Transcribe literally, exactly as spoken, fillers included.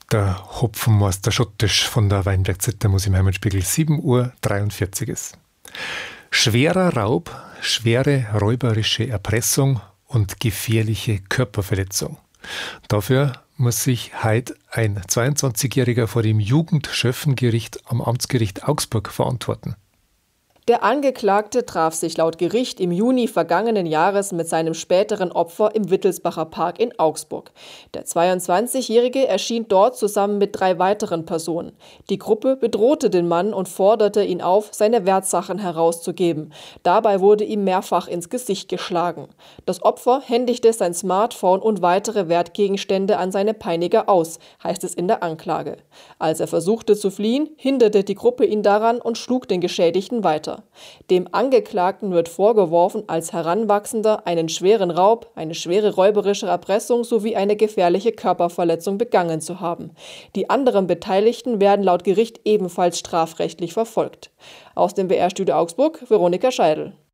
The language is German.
Der Hopfenmeister Schottisch von der Weinbergzitter muss im Heimatspiegel sieben Uhr dreiundvierzig ist. Schwerer Raub, schwere räuberische Erpressung und gefährliche Körperverletzung. Dafür muss sich heute ein zweiundzwanzigjähriger vor dem Jugendschöffengericht am Amtsgericht Augsburg verantworten. Der Angeklagte traf sich laut Gericht im Juni vergangenen Jahres mit seinem späteren Opfer im Wittelsbacher Park in Augsburg. Der zweiundzwanzigjährige erschien dort zusammen mit drei weiteren Personen. Die Gruppe bedrohte den Mann und forderte ihn auf, seine Wertsachen herauszugeben. Dabei wurde ihm mehrfach ins Gesicht geschlagen. Das Opfer händigte sein Smartphone und weitere Wertgegenstände an seine Peiniger aus, heißt es in der Anklage. Als er versuchte zu fliehen, hinderte die Gruppe ihn daran und schlug den Geschädigten weiter. Dem Angeklagten wird vorgeworfen, als Heranwachsender einen schweren Raub, eine schwere räuberische Erpressung sowie eine gefährliche Körperverletzung begangen zu haben. Die anderen Beteiligten werden laut Gericht ebenfalls strafrechtlich verfolgt. Aus dem W R-Studio Augsburg, Veronika Scheidel.